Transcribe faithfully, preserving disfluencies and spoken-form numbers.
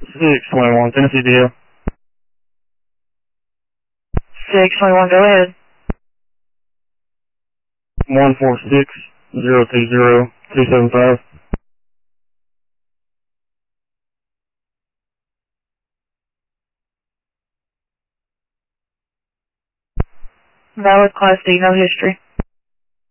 six twenty-one, Tennessee deal. six twenty-one, go ahead. one four six zero two zero two seven five. Valid Class D, no history.